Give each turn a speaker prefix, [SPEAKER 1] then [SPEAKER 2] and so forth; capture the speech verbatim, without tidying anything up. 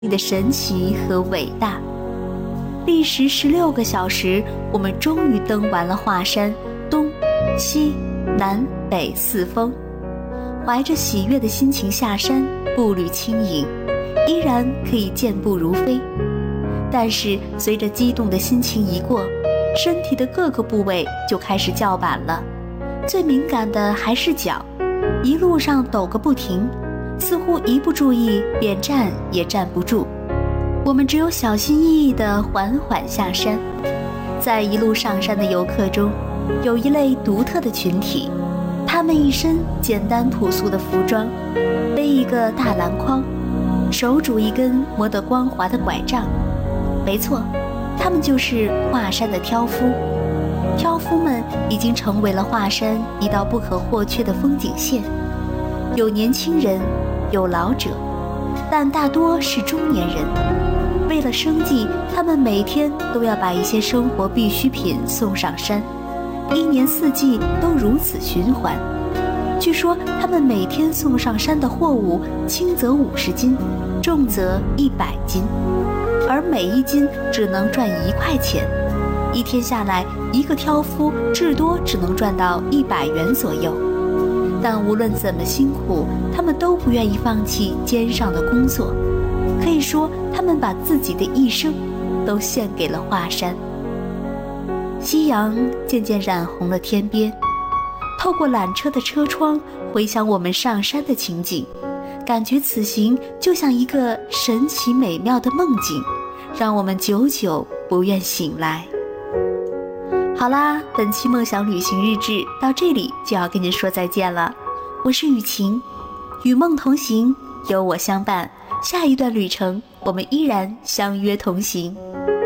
[SPEAKER 1] 的神奇和伟大。历时十六个小时，我们终于登完了华山东西南北四峰，怀着喜悦的心情下山，步履轻盈，依然可以健步如飞。但是随着激动的心情一过，身体的各个部位就开始叫板了，最敏感的还是脚，一路上抖个不停，似乎一不注意便站也站不住。我们只有小心翼翼地缓缓下山。在一路上山的游客中，有一类独特的群体，他们一身简单朴素的服装，背一个大篮筐，手拄一根磨得光滑的拐杖。没错，他们就是华山的挑夫。挑夫们已经成为了华山一道不可或缺的风景线，有年轻人，有老者，但大多是中年人。为了生计，他们每天都要把一些生活必需品送上山，一年四季都如此循环。据说他们每天送上山的货物轻则五十斤，重则一百斤，而每一斤只能赚一块钱。一天下来，一个挑夫至多只能赚到一百元左右。但无论怎么辛苦，他们都不愿意放弃肩上的工作。可以说，他们把自己的一生都献给了华山。夕阳渐渐染红了天边，透过缆车的车窗回想我们上山的情景，感觉此行就像一个神奇美妙的梦境，让我们久久不愿醒来。好啦，本期梦想旅行日志到这里就要跟您说再见了。我是雨晴，与梦同行，有我相伴，下一段旅程我们依然相约同行。